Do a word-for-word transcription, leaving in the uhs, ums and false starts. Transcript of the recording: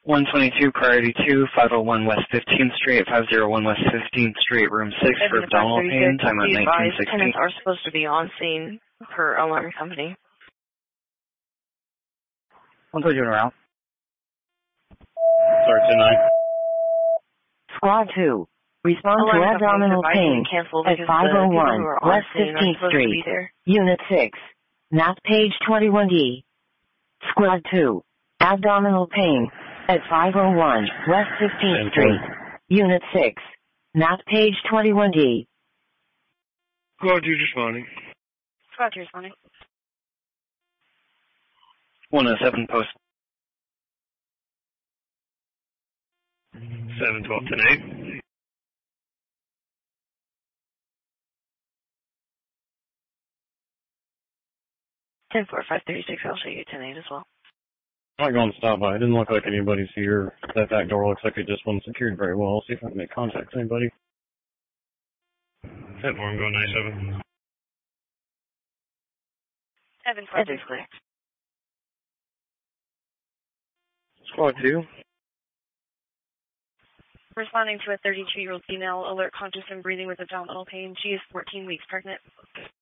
one twenty-two, priority two, five oh one West fifteenth Street, five oh one West fifteenth Street, room six for abdominal pain, timer at nineteen sixteen. Tenants are supposed to be on scene per alarm company. one twenty-two around. Sorry, tonight. Squad two. Respond Alarm to abdominal pain at five oh one West fifteenth Street, Unit six, Math page twenty-one D. Squad two. Abdominal pain at five oh one West fifteenth Street, Unit six, Math page twenty-one D. Squad two responding. Squad two responding. one oh seven post. seven twelve tonight. ten four five thirty-six, I'll show you ten eight as well. I'm not going to stop by. It didn't look like anybody's here. That back door looks like it just wasn't secured very well. I'll see if I can make contact with anybody. ten four, I'm going nine seven. seven four three clear. Squad two. Responding to a thirty-two-year-old female, alert, conscious, and breathing with abdominal pain. She is fourteen weeks pregnant.